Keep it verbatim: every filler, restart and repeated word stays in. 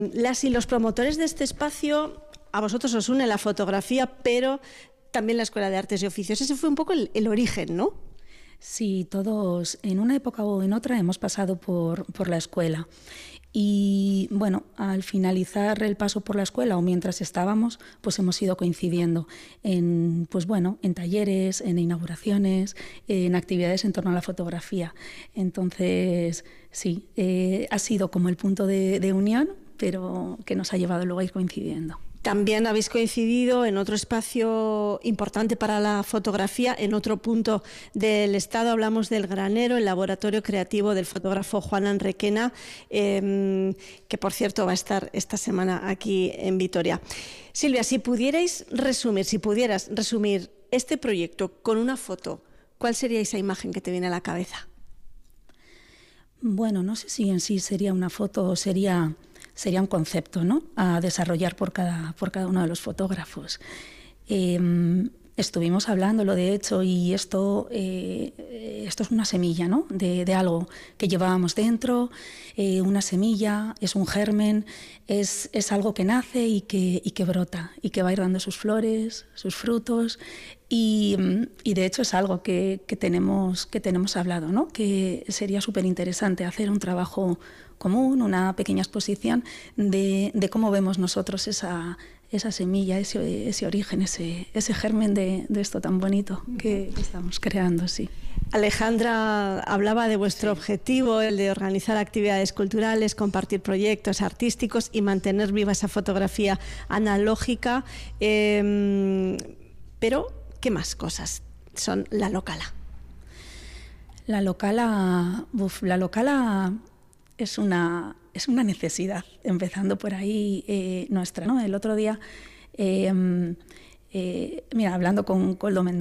Las y los promotores de este espacio, a vosotros os une la fotografía, pero también la Escuela de Artes y Oficios. Ese fue un poco el, el origen, ¿no? Sí, todos en una época o en otra hemos pasado por, por la escuela. Y bueno, al finalizar el paso por la escuela o mientras estábamos, pues hemos ido coincidiendo en, pues bueno, en talleres, en inauguraciones, en actividades en torno a la fotografía. Entonces, sí, eh, ha sido como el punto de, de unión, pero que nos ha llevado luego a ir coincidiendo. También habéis coincidido en otro espacio importante para la fotografía, en otro punto del Estado. Hablamos del Granero, el laboratorio creativo del fotógrafo Juan Requena, eh, que por cierto va a estar esta semana aquí en Vitoria. Silvia, si pudierais resumir, si pudieras resumir este proyecto con una foto, ¿cuál sería esa imagen que te viene a la cabeza? Bueno, no sé si en sí sería una foto o sería... sería un concepto, ¿no?, a desarrollar por cada, por cada uno de los fotógrafos. Eh, estuvimos hablándolo, de hecho, y esto, eh, esto es una semilla, ¿no?, de, de algo que llevábamos dentro. Eh, una semilla es un germen, es, es algo que nace y que, y que brota, y que va a ir dando sus flores, sus frutos. Y, y de hecho es algo que, que, tenemos, que tenemos hablado, ¿no?, que sería súper interesante hacer un trabajo común, una pequeña exposición de, de cómo vemos nosotros esa, esa semilla, ese, ese origen, ese, ese germen de, de esto tan bonito que estamos creando, sí. Alejandra hablaba de vuestro objetivo, el de organizar actividades culturales, compartir proyectos artísticos y mantener viva esa fotografía analógica. Eh, pero, ¿qué más cosas son la locala? La locala, uf, la locala es una, es una necesidad, empezando por ahí eh, nuestra, ¿no? El otro día, eh, eh, mira, hablando con Coldo Mendoza,